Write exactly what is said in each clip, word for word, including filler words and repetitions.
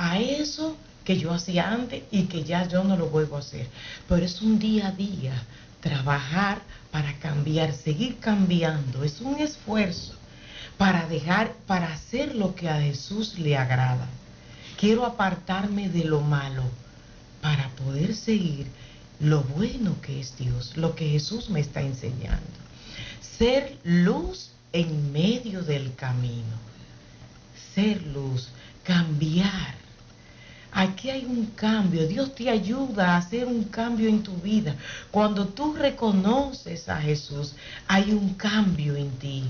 a eso que yo hacía antes y que ya yo no lo vuelvo a hacer. Pero es un día a día, trabajar para cambiar, seguir cambiando, es un esfuerzo para dejar, para hacer lo que a Jesús le agrada. Quiero apartarme de lo malo para poder seguir lo bueno que es Dios, lo que Jesús me está enseñando. Ser luz en medio del camino. Ser luz, cambiar. Aquí hay un cambio. Dios te ayuda a hacer un cambio en tu vida. Cuando tú reconoces a Jesús, hay un cambio en ti.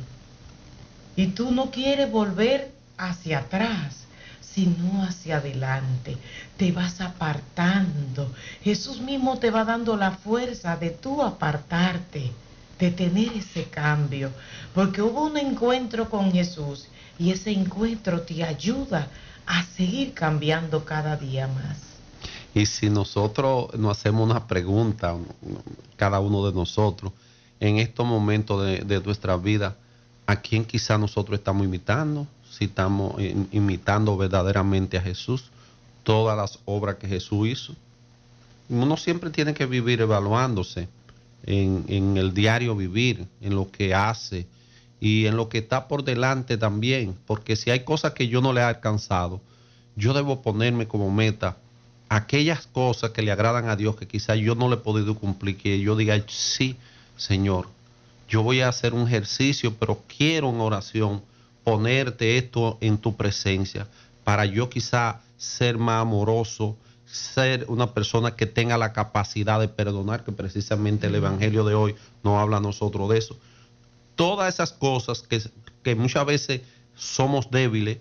Y tú no quieres volver hacia atrás, sino hacia adelante. Te vas apartando. Jesús mismo te va dando la fuerza de tú apartarte, de tener ese cambio. Porque hubo un encuentro con Jesús y ese encuentro te ayuda a seguir cambiando cada día más. Y si nosotros nos hacemos una pregunta, cada uno de nosotros, en estos momentos de, de nuestra vida, ¿a quién quizá nosotros estamos imitando? Si estamos imitando verdaderamente a Jesús, todas las obras que Jesús hizo. Uno siempre tiene que vivir evaluándose en, en el diario vivir, en lo que hace y en lo que está por delante también, porque si hay cosas que yo no le he alcanzado, yo debo ponerme como meta aquellas cosas que le agradan a Dios, que quizás yo no le he podido cumplir, que yo diga, sí, Señor, yo voy a hacer un ejercicio, pero quiero en oración ponerte esto en tu presencia, para yo quizá ser más amoroso, ser una persona que tenga la capacidad de perdonar, que precisamente el Evangelio de hoy nos habla a nosotros de eso. Todas esas cosas que, que muchas veces somos débiles,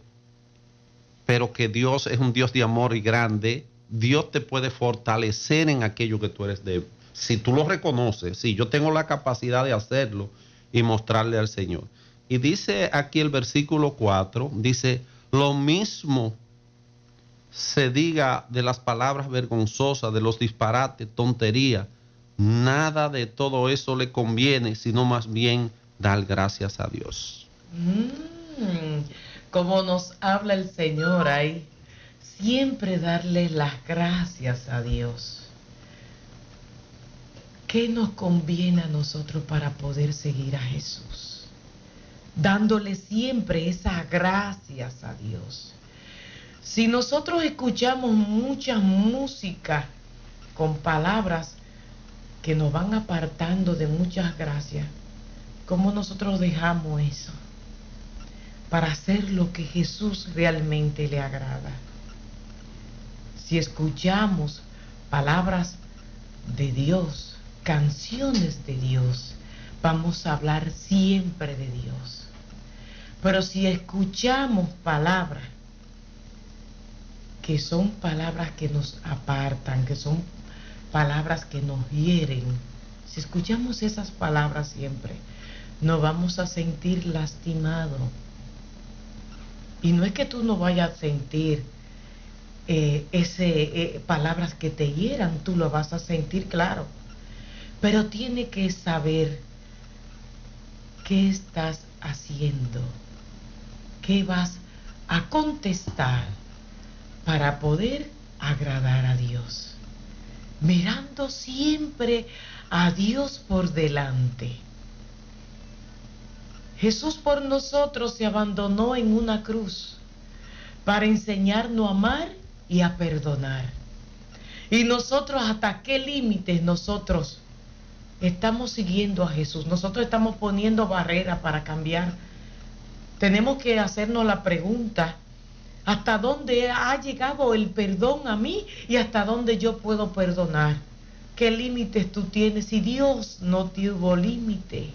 pero que Dios es un Dios de amor y grande, Dios te puede fortalecer en aquello que tú eres débil. Si tú lo reconoces, si yo tengo la capacidad de hacerlo y mostrarle al Señor. Y dice aquí el versículo cuatro, dice, lo mismo se diga de las palabras vergonzosas, de los disparates, tonterías, nada de todo eso le conviene, sino más bien dar gracias a Dios. Mm, como nos habla el Señor ahí, siempre darle las gracias a Dios. ¿Qué nos conviene a nosotros para poder seguir a Jesús? Dándole siempre esas gracias a Dios. Si nosotros escuchamos mucha música con palabras que nos van apartando de muchas gracias, ¿cómo nosotros dejamos eso para hacer lo que Jesús realmente le agrada? Si escuchamos palabras de Dios, canciones de Dios, vamos a hablar siempre de Dios. Pero si escuchamos palabras que son palabras que nos apartan, que son palabras que nos hieren, si escuchamos esas palabras siempre, nos vamos a sentir lastimados. Y no es que tú no vayas a sentir eh, ese, eh, palabras que te hieran, tú lo vas a sentir, claro. Pero tiene que saber qué estás haciendo, qué vas a contestar para poder agradar a Dios, mirando siempre a Dios por delante. Jesús por nosotros se abandonó en una cruz para enseñarnos a amar y a perdonar. Y nosotros, ¿hasta qué límites nosotros estamos siguiendo a Jesús? Nosotros estamos poniendo barreras para cambiar. Tenemos que hacernos la pregunta, ¿hasta dónde ha llegado el perdón a mí y hasta dónde yo puedo perdonar? ¿Qué límites tú tienes? Si Dios no tuvo límite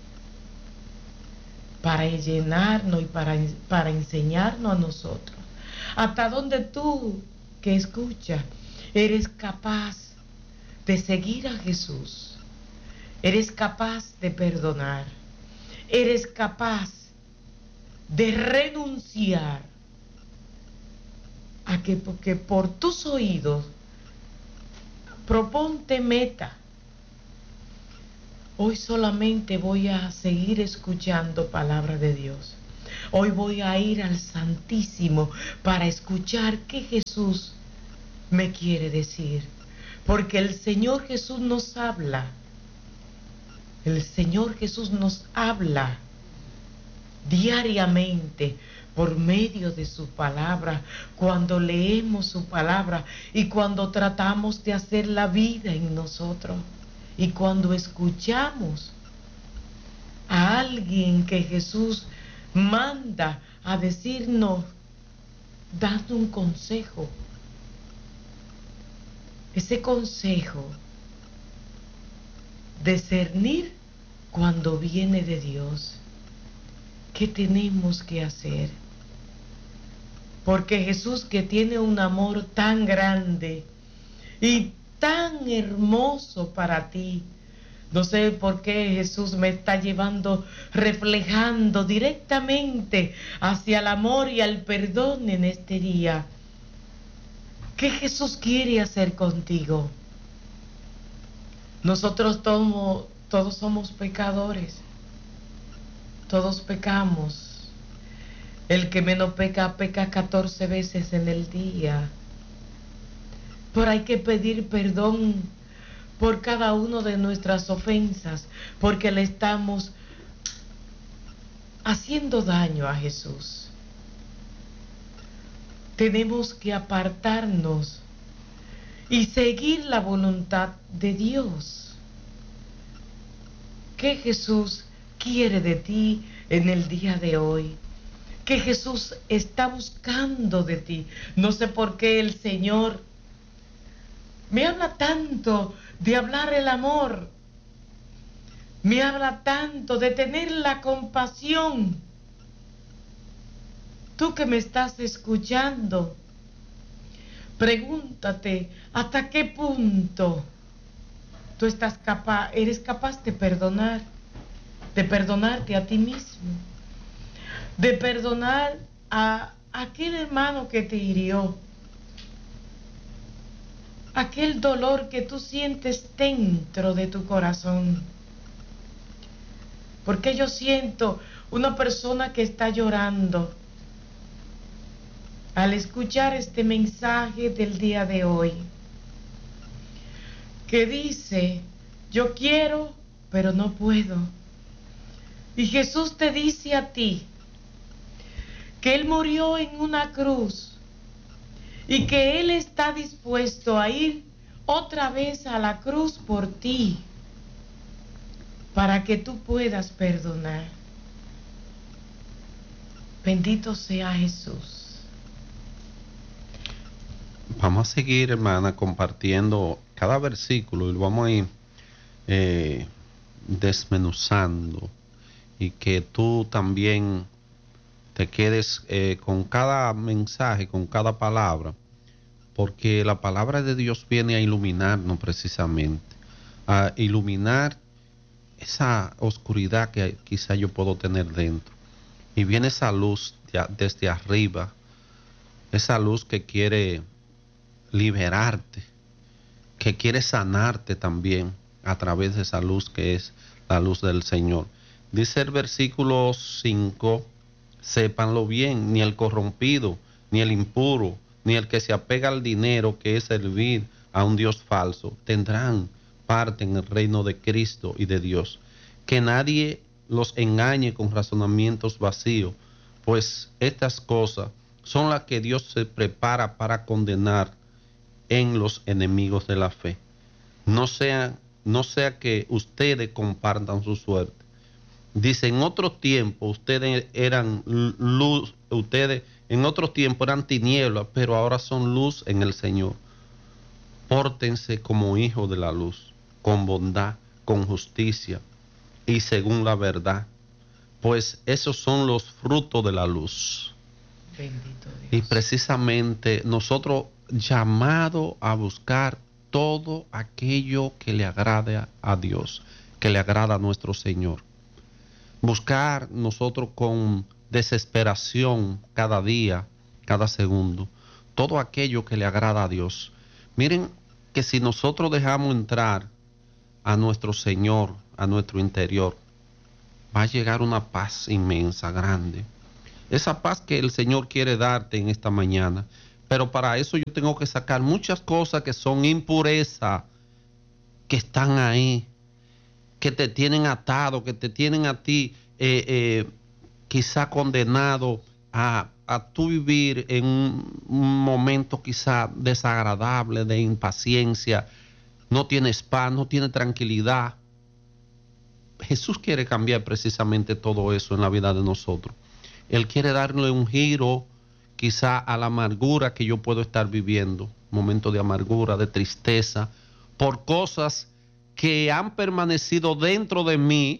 para llenarnos y para, para enseñarnos a nosotros. ¿Hasta dónde tú, que escuchas, eres capaz de seguir a Jesús? ¿Eres capaz de perdonar? ¿Eres capaz de renunciar a que porque por tus oídos proponte meta? Hoy solamente voy a seguir escuchando palabra de Dios. Hoy voy a ir al Santísimo para escuchar qué Jesús me quiere decir. Porque el Señor Jesús nos habla. El Señor Jesús nos habla diariamente por medio de su palabra, cuando leemos su palabra y cuando tratamos de hacer la vida en nosotros y cuando escuchamos a alguien que Jesús manda a decirnos, dando un consejo. Ese consejo, discernir cuando viene de Dios. ¿Qué tenemos que hacer? Porque Jesús, que tiene un amor tan grande y tan hermoso para ti, no sé por qué Jesús me está llevando, reflejando directamente hacia el amor y al perdón en este día. ¿Qué Jesús quiere hacer contigo? Nosotros todos, todos somos pecadores. Todos pecamos. El que menos peca, peca catorce veces en el día. Pero hay que pedir perdón por cada una de nuestras ofensas, porque le estamos haciendo daño a Jesús. Tenemos que apartarnos y seguir la voluntad de Dios. ¿Qué Jesús quiere de ti en el día de hoy? ¿Qué Jesús está buscando de ti? No sé por qué el Señor me habla tanto de hablar el amor. Me habla tanto de tener la compasión. Tú que me estás escuchando, pregúntate hasta qué punto tú estás capaz, eres capaz de perdonar, de perdonarte a ti mismo, de perdonar a aquel hermano que te hirió, aquel dolor que tú sientes dentro de tu corazón. Porque yo siento una persona que está llorando al escuchar este mensaje del día de hoy, que dice, yo quiero, pero no puedo. Y Jesús te dice a ti que Él murió en una cruz y que Él está dispuesto a ir otra vez a la cruz por ti, para que tú puedas perdonar. Bendito sea Jesús. Vamos a seguir, hermana, compartiendo cada versículo y lo vamos a ir eh, desmenuzando, y que tú también te quedes eh, con cada mensaje, con cada palabra, porque la palabra de Dios viene a iluminarnos precisamente, a iluminar esa oscuridad que quizá yo puedo tener dentro, y viene esa luz de, desde arriba, esa luz que quiere liberarte, que quiere sanarte también a través de esa luz que es la luz del Señor. Dice el versículo cinco, sépanlo bien, ni el corrompido, ni el impuro, ni el que se apega al dinero, que es servir a un Dios falso, tendrán parte en el reino de Cristo y de Dios. Que nadie los engañe con razonamientos vacíos, pues estas cosas son las que Dios se prepara para condenar en los enemigos de la fe. No sea, no sea que ustedes compartan su suerte. Dice, en otro tiempo ustedes eran luz, ustedes en otro tiempo eran tinieblas, pero ahora son luz en el Señor. Pórtense como hijos de la luz, con bondad, con justicia y según la verdad, pues esos son los frutos de la luz. Bendito Dios. Y precisamente nosotros llamados a buscar todo aquello que le agrade a Dios, que le agrada a nuestro Señor. Buscar nosotros con desesperación cada día, cada segundo, todo aquello que le agrada a Dios. Miren que si nosotros dejamos entrar a nuestro Señor, a nuestro interior, va a llegar una paz inmensa, grande. esa paz que el Señor quiere darte en esta mañana. Pero para eso yo tengo que sacar muchas cosas que son impureza, que están ahí, que te tienen atado, que te tienen a ti eh, eh, quizá condenado a, a tú vivir en un, un momento quizá desagradable, de impaciencia, no tienes paz, no tienes tranquilidad. Jesús quiere cambiar precisamente todo eso en la vida de nosotros. Él quiere darle un giro quizá a la amargura que yo puedo estar viviendo, momentos de amargura, de tristeza, por cosas que han permanecido dentro de mí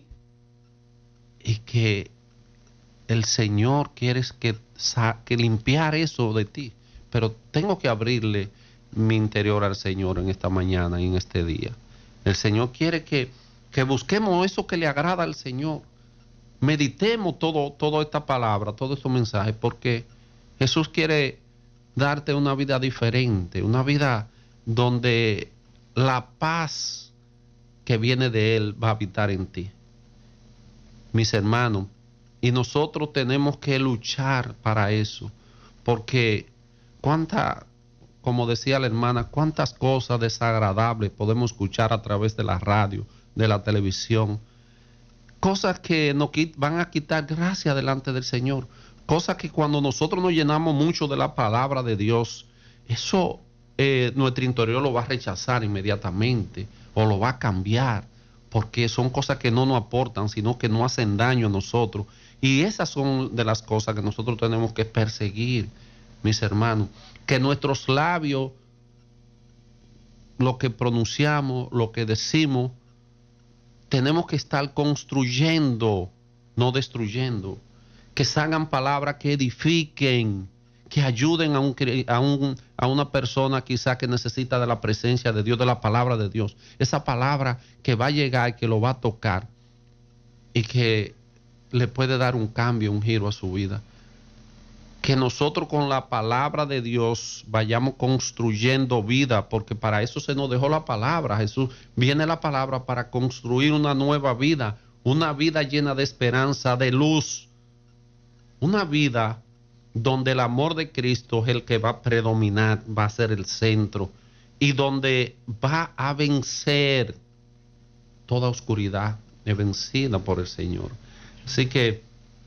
y que el Señor quiere que, que limpiar eso de ti. Pero tengo que abrirle mi interior al Señor en esta mañana y en este día. El Señor quiere que, que busquemos eso que le agrada al Señor. Meditemos todo, toda esta palabra, todos estos mensajes, porque Jesús quiere darte una vida diferente, una vida donde la paz que viene de Él va a habitar en ti. Mis hermanos, y nosotros tenemos que luchar para eso, porque cuánta, como decía la hermana, cuántas cosas desagradables podemos escuchar a través de la radio, de la televisión, cosas que nos van a quitar gracia delante del Señor, cosas que cuando nosotros nos llenamos mucho de la palabra de Dios, eso eh, nuestro interior lo va a rechazar inmediatamente o lo va a cambiar, porque son cosas que no nos aportan, sino que no hacen daño a nosotros. Y esas son de las cosas que nosotros tenemos que perseguir, mis hermanos, que nuestros labios, lo que pronunciamos, lo que decimos, tenemos que estar construyendo, no destruyendo, que salgan palabras que edifiquen, que ayuden a, un, a, un, a una persona quizá que necesita de la presencia de Dios, de la palabra de Dios. Esa palabra que va a llegar y que lo va a tocar y que le puede dar un cambio, un giro a su vida. Que nosotros con la palabra de Dios vayamos construyendo vida, porque para eso se nos dejó la palabra. Jesús, viene la palabra para construir una nueva vida, una vida llena de esperanza, de luz, una vida donde el amor de Cristo es el que va a predominar, va a ser el centro, y donde va a vencer toda oscuridad, es vencida por el Señor. Así que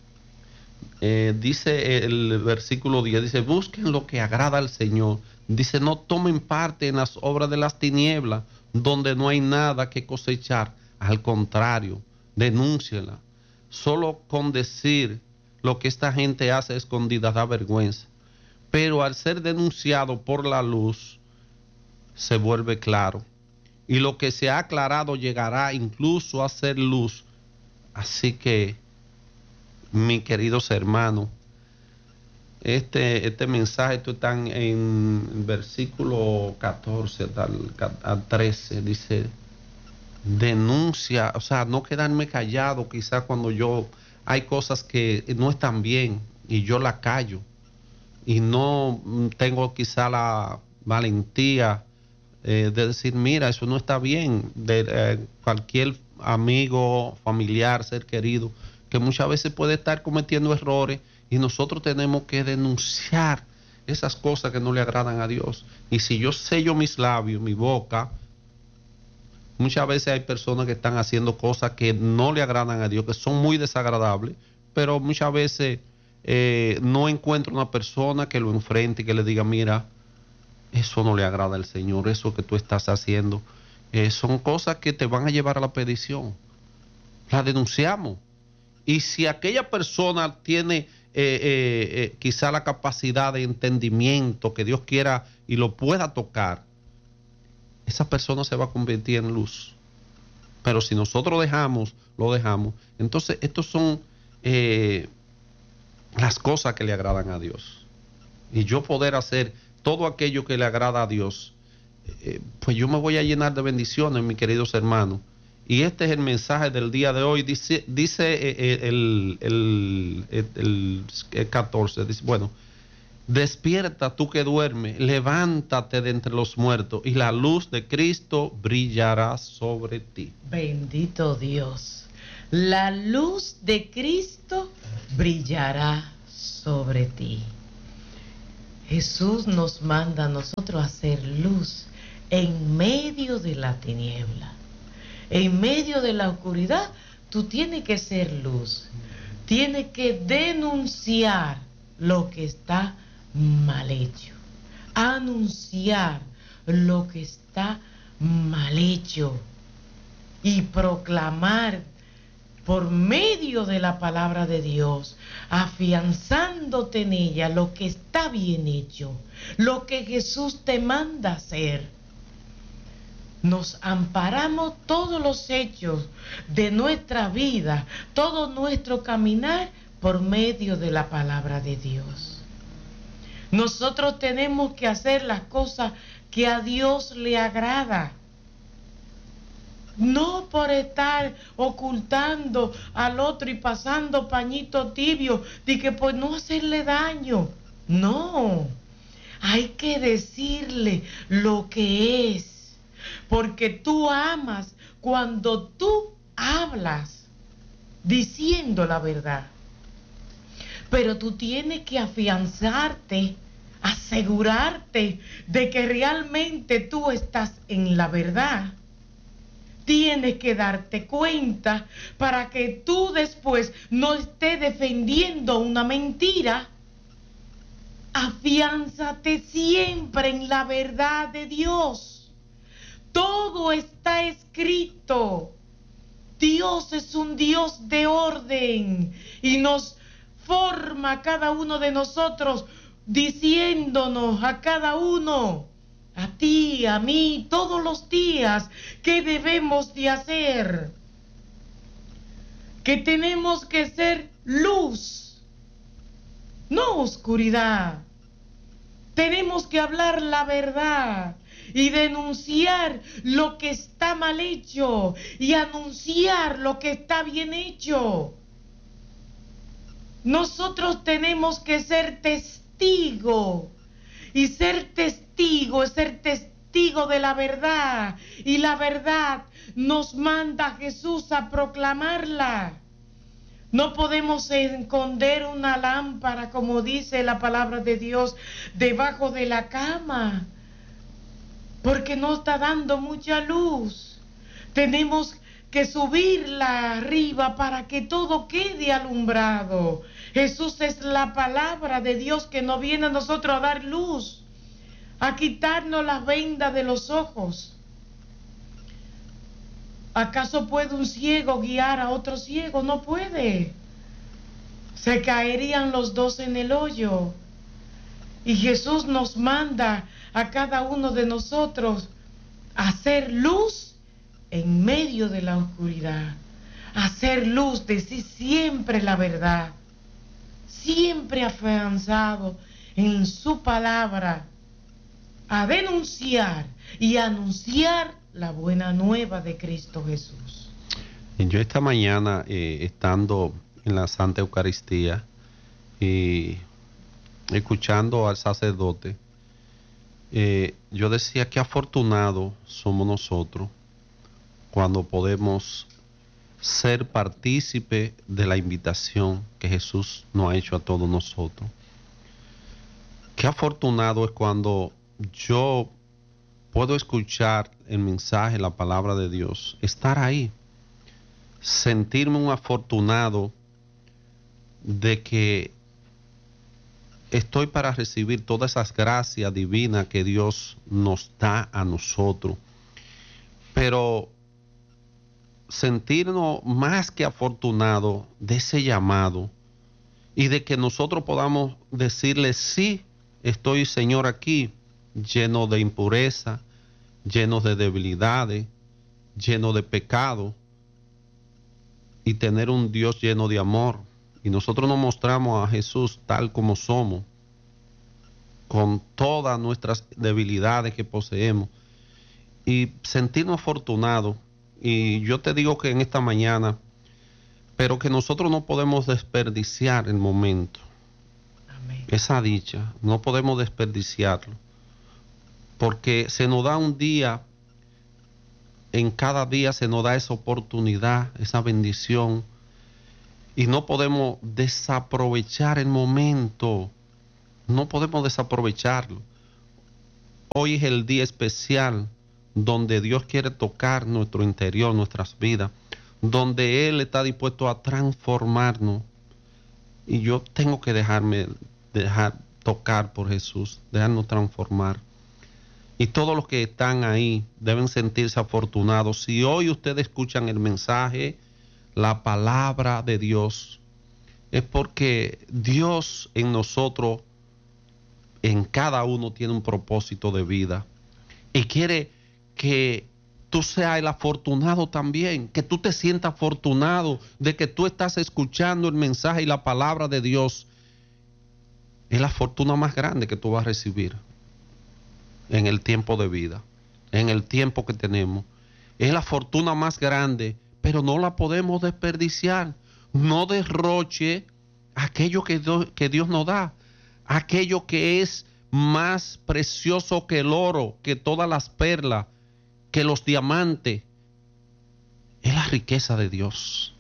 eh, dice el versículo diez, dice, busquen lo que agrada al Señor. Dice, no tomen parte en las obras de las tinieblas, donde no hay nada que cosechar. Al contrario, denúnciela. Solo con decir lo que esta gente hace escondida da vergüenza. Pero al ser denunciado por la luz, se vuelve claro. Y lo que se ha aclarado llegará incluso a ser luz. Así que, mis queridos hermanos, este, este mensaje, esto está en el versículo catorce al, al trece, dice, denuncia, o sea, no quedarme callado quizás cuando yo, hay cosas que no están bien y yo la callo y no tengo quizá la valentía eh, de decir, mira, eso no está bien, de eh, cualquier amigo, familiar, ser querido, que muchas veces puede estar cometiendo errores y nosotros tenemos que denunciar esas cosas que no le agradan a Dios. Y si yo sello mis labios, mi boca, muchas veces hay personas que están haciendo cosas que no le agradan a Dios, que son muy desagradables, pero muchas veces eh, no encuentro una persona que lo enfrente y que le diga, mira, eso no le agrada al Señor, eso que tú estás haciendo, eh, son cosas que te van a llevar a la perdición. La denunciamos. Y si aquella persona tiene eh, eh, eh, quizá la capacidad de entendimiento que Dios quiera y lo pueda tocar, esa persona se va a convertir en luz. Pero si nosotros dejamos, lo dejamos, entonces estos son eh, las cosas que le agradan a Dios. Y yo poder hacer todo aquello que le agrada a Dios, eh, pues yo me voy a llenar de bendiciones, mis queridos hermanos. Y este es el mensaje del día de hoy. Dice, dice el, el, el, el, el catorce, dice, bueno, despierta tú que duermes, levántate de entre los muertos y la luz de Cristo brillará sobre ti. Bendito Dios. La luz de Cristo brillará sobre ti. Jesús nos manda a nosotros a hacer luz en medio de la tiniebla. En medio de la oscuridad, tú tienes que ser luz. Tienes que denunciar lo que está mal hecho. Anunciar lo que está mal hecho. Y proclamar por medio de la palabra de Dios, afianzándote en ella lo que está bien hecho, lo que Jesús te manda hacer. Nos amparamos todos los hechos de nuestra vida, todo nuestro caminar por medio de la palabra de Dios. Nosotros tenemos que hacer las cosas que a Dios le agrada. No por estar ocultando al otro y pasando pañito tibio, de que por no hacerle daño. No, hay que decirle lo que es, porque tú amas cuando tú hablas diciendo la verdad. Pero tú tienes que afianzarte, asegurarte de que realmente tú estás en la verdad. Tienes que darte cuenta para que tú después no estés defendiendo una mentira. Afiánzate siempre en la verdad de Dios. Todo está escrito. Dios es un Dios de orden y nos forma a cada uno de nosotros diciéndonos a cada uno, a ti, a mí, todos los días, ¿qué debemos de hacer? Que tenemos que ser luz, no oscuridad. Tenemos que hablar la verdad y denunciar lo que está mal hecho y anunciar lo que está bien hecho. Nosotros tenemos que ser testigos. Y ser testigo es ser testigo de la verdad. Y la verdad nos manda a Jesús a proclamarla. No podemos esconder una lámpara, como dice la palabra de Dios, debajo de la cama, porque no está dando mucha luz. Tenemos que subirla arriba para que todo quede alumbrado. Jesús es la palabra de Dios que nos viene a nosotros a dar luz, a quitarnos las vendas de los ojos. ¿Acaso puede un ciego guiar a otro ciego? No puede. Se caerían los dos en el hoyo. Y Jesús nos manda a cada uno de nosotros a hacer luz en medio de la oscuridad. A hacer luz, decir siempre la verdad. Siempre afianzado en su palabra, a denunciar y anunciar la buena nueva de Cristo Jesús. Yo esta mañana, eh, estando en la Santa Eucaristía y escuchando al sacerdote, eh, yo decía que afortunados somos nosotros cuando podemos ser partícipe de la invitación que Jesús nos ha hecho a todos nosotros. Qué afortunado es cuando yo puedo escuchar el mensaje, la palabra de Dios, estar ahí, sentirme un afortunado de que estoy para recibir todas esas gracias divinas que Dios nos da a nosotros. Pero sentirnos más que afortunados de ese llamado y de que nosotros podamos decirle: sí, estoy, Señor, aquí, lleno de impureza, lleno de debilidades, lleno de pecado, y tener un Dios lleno de amor. Y nosotros nos mostramos a Jesús tal como somos, con todas nuestras debilidades que poseemos, y sentirnos afortunados. Y yo te digo que en esta mañana, pero que nosotros no podemos desperdiciar el momento. Amén. Esa dicha, no podemos desperdiciarlo, porque se nos da un día, en cada día se nos da esa oportunidad, esa bendición, Y no podemos desaprovechar el momento. No podemos desaprovecharlo. Hoy es el día especial donde Dios quiere tocar nuestro interior, nuestras vidas, donde Él está dispuesto a transformarnos. Y yo tengo que dejarme dejar tocar por Jesús, dejarnos transformar. Y todos los que están ahí deben sentirse afortunados. Si hoy ustedes escuchan el mensaje, la palabra de Dios, es porque Dios en nosotros, en cada uno, tiene un propósito de vida. Y quiere que tú seas el afortunado también, que tú te sientas afortunado de que tú estás escuchando el mensaje y la palabra de Dios. Es la fortuna más grande que tú vas a recibir en el tiempo de vida, en el tiempo que tenemos. Es la fortuna más grande, pero no la podemos desperdiciar. No derroche aquello que Dios, que Dios nos da, aquello que es más precioso que el oro, que todas las perlas, que los diamantes. Es la riqueza de Dios.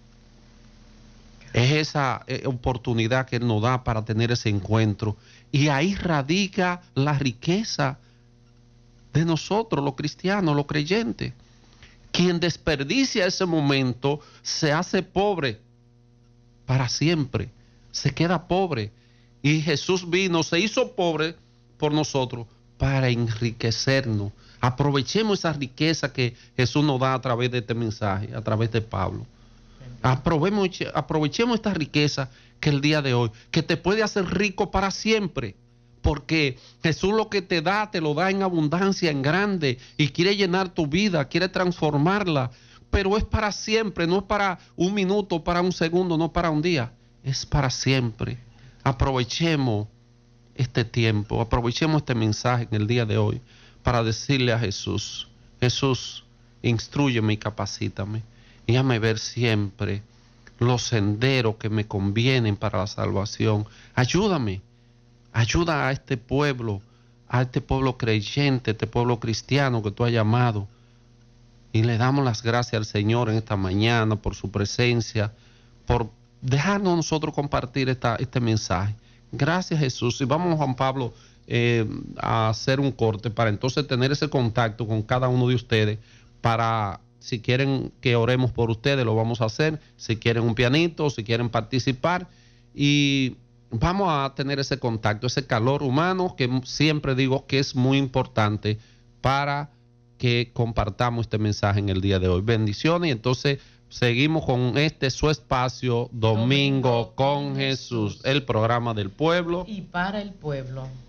Es esa eh, oportunidad que Él nos da para tener ese encuentro. Y ahí radica la riqueza de nosotros, los cristianos, los creyentes. Quien desperdicia ese momento se hace pobre para siempre. Se queda pobre. Y Jesús vino, se hizo pobre por nosotros para enriquecernos. Aprovechemos esa riqueza que Jesús nos da a través de este mensaje, a través de Pablo. Aprovechemos, aprovechemos esta riqueza que el día de hoy, que te puede hacer rico para siempre. Porque Jesús lo que te da, te lo da en abundancia, en grande, y quiere llenar tu vida, quiere transformarla, pero es para siempre, no es para un minuto, para un segundo, no para un día, es para siempre. Aprovechemos este tiempo, aprovechemos este mensaje en el día de hoy para decirle a Jesús: Jesús, instrúyeme y capacítame, y hazme ver siempre los senderos que me convienen para la salvación. Ayúdame. Ayuda a este pueblo, a este pueblo creyente, este pueblo cristiano que tú has llamado. Y le damos las gracias al Señor en esta mañana por su presencia, por dejarnos nosotros compartir esta, este mensaje. Gracias, Jesús. Y vamos, Juan Pablo, eh, a hacer un corte para entonces tener ese contacto con cada uno de ustedes. Para, si quieren que oremos por ustedes, lo vamos a hacer. Si quieren un pianito, si quieren participar. Y vamos a tener ese contacto, ese calor humano que siempre digo que es muy importante para que compartamos este mensaje en el día de hoy. Bendiciones. Y entonces seguimos con este su espacio, Domingo con Jesús, el programa del pueblo y para el pueblo.